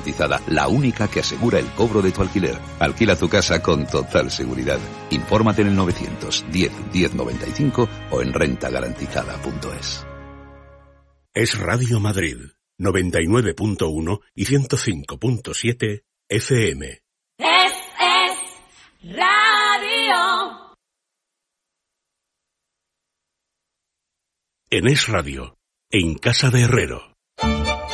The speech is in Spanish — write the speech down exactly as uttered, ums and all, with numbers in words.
garantizada, la única que asegura el cobro de tu alquiler. Alquila tu casa con total seguridad. Infórmate en el novecientos diez diez noventa y cinco o en renta garantizada punto es. Es Radio Madrid, noventa y nueve punto uno y ciento cinco punto siete F M. Es, es Radio. En Es Radio, en Casa de Herrero.